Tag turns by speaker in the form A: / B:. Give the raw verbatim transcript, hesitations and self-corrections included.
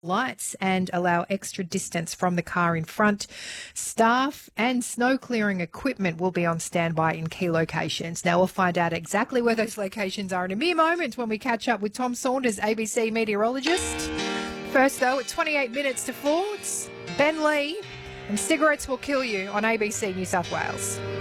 A: lights and allow extra distance from the car in front. Staff and snow clearing equipment will be on standby in key locations. Now we'll find out exactly where those locations are in a mere moment when we catch up with Tom Saunders, A B C meteorologist. First though, at twenty-eight minutes to four, it's Ben Lee and Cigarettes Will Kill You on A B C New South Wales.